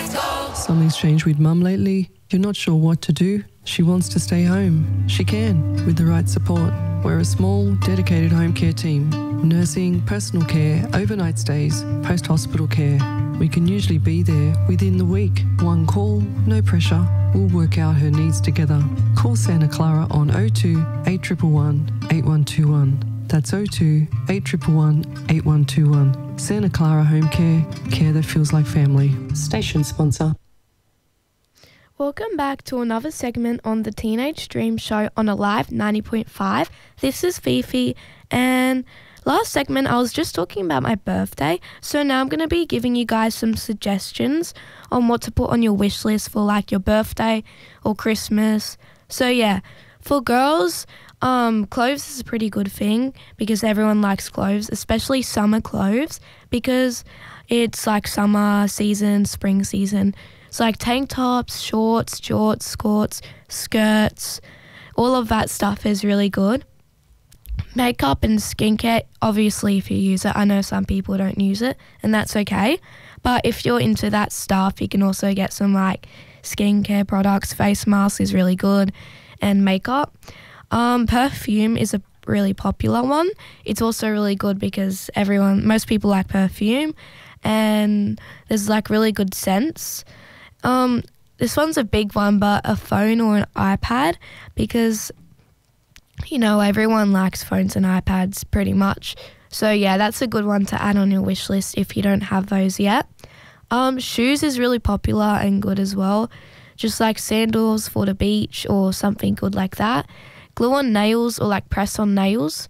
Something's changed with Mum lately. You're not sure what to do? She wants to stay home. She can, with the right support. We're a small, dedicated home care team. Nursing, personal care, overnight stays, post-hospital care. We can usually be there within the week. One call, no pressure. We'll work out her needs together. Call Santa Clara on 02 8111 8121. That's 02 8111 8121. Santa Clara Home Care, care that feels like family. Station sponsor. Welcome back to another segment on the Teenage Dream Show on Alive 90.5. This is Fifi, and last segment I was just talking about my birthday, so now I'm going to be giving you guys some suggestions on what to put on your wish list for like your birthday or Christmas. So yeah, for girls, clothes is a pretty good thing because everyone likes clothes, especially summer clothes, because it's like summer season, spring season. It's like tank tops, shorts, jorts, skirts, skirts, all of that stuff is really good. Makeup and skincare, obviously if you use it. I know some people don't use it and that's okay. But if you're into that stuff, you can also get some like skincare products. Face mask is really good and makeup. Perfume is a really popular one. It's also really good because most people like perfume and there's like really good scents. This one's a big one, but a phone or an iPad because, you know, everyone likes phones and iPads pretty much. So, yeah, that's a good one to add on your wish list if you don't have those yet. Shoes is really popular and good as well, just like sandals for the beach or something good like that. Glue on nails or like press on nails.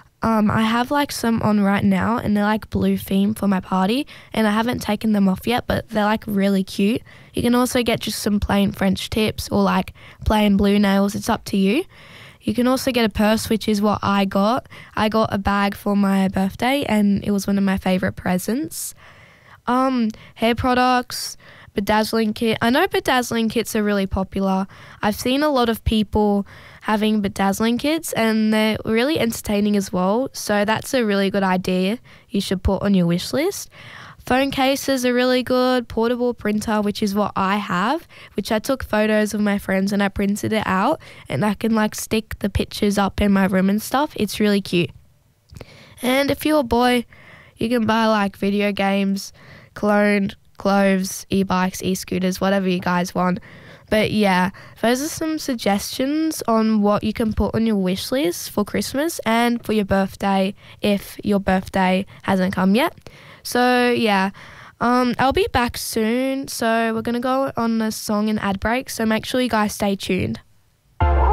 I have like some on right now and they're like blue theme for my party and I haven't taken them off yet, but they're like really cute. You can also get just some plain French tips or like plain blue nails. It's up to you. You can also get a purse, which is what I got. I got a bag for my birthday and it was one of my favourite presents. Hair products, bedazzling kit. I know bedazzling kits are really popular. I've seen a lot of people having bedazzling kits and they're really entertaining as well. So that's a really good idea you should put on your wish list. Phone cases are really good. Portable printer, which is what I have, which I took photos of my friends and I printed it out and I can like stick the pictures up in my room and stuff. It's really cute. And if you're a boy, you can buy like video games, cologne, clothes, e-bikes, e-scooters, whatever you guys want. But yeah, those are some suggestions on what you can put on your wish list for Christmas and for your birthday if your birthday hasn't come yet. So yeah, I'll be back soon. So we're going to go on a song and ad break. So make sure you guys stay tuned.